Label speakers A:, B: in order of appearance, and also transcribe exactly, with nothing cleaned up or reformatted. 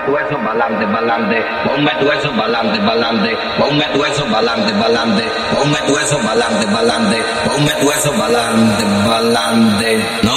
A: tu eso pa'lante, pa'lante, ponme tu eso pa'lante, pa'lante, ponme tu eso pa'lante, pa'lante, ponme tu eso pa'lante, pa'lante, ponme tu eso pa'lante, pa'lante. No